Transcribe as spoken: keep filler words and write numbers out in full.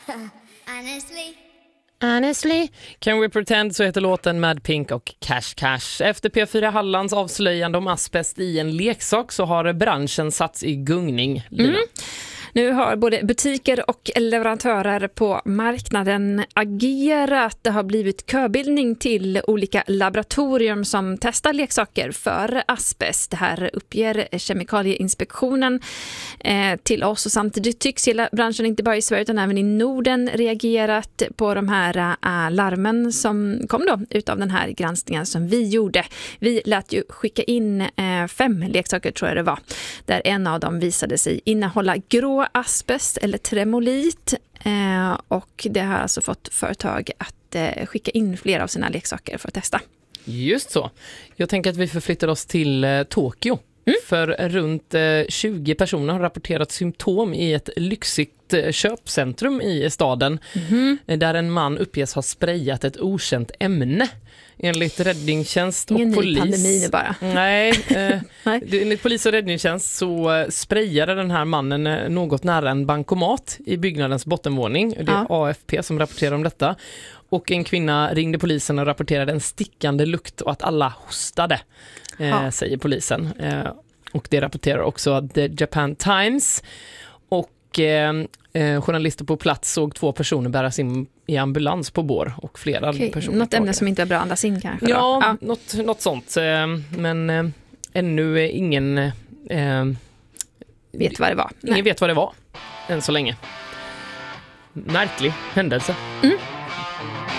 Honestly. Honestly. Can We Pretend, så heter låten Mad Pink och Cash Cash. Efter P fyra Hallands avslöjande om asbest i en leksak så har branschen satts i gungning. Lina. Mm. Nu har både butiker och leverantörer på marknaden agerat. Det har blivit köbildning till olika laboratorium som testar leksaker för asbest. Det här uppger Kemikalieinspektionen eh, till oss, och samtidigt tycks hela branschen, inte bara i Sverige utan även i Norden, reagerat på de här äh, larmen som kom då utav den här granskningen som vi gjorde. Vi lät ju skicka in eh, fem leksaker, tror jag det var, där en av dem visade sig innehålla grå asbest eller tremolit, eh, och det har alltså fått företag att eh, skicka in flera av sina leksaker för att testa. Just så. Jag tänker att vi förflyttar oss till eh, Tokyo. Mm. För runt eh, tjugo personer har rapporterat symptom i ett lyxigt eh, köpcentrum i staden, mm. eh, där en man uppges ha sprayat ett okänt ämne. Enligt räddningstjänst och Ingen polis. Ingen ny pandemi nu bara. Nej, eh, Nej. Enligt polis och räddningstjänst så eh, sprayade den här mannen eh, något nära en bankomat i byggnadens bottenvåning. Det är ja. A F P som rapporterar om detta. Och en kvinna ringde polisen och rapporterade en stickande lukt och att alla hostade, eh, ja. säger polisen. Eh, och det rapporterar också The Japan Times. Och eh, eh, journalister på plats såg två personer bäras in i ambulans på bår och flera okay. personer. Något ämne som inte är bra att andas in kanske? Ja, ja. Något, något sånt. Eh, men eh, ännu ingen eh, vet vad det var. Ingen Nej. vet vad det var än så länge. Märklig händelse. Mm.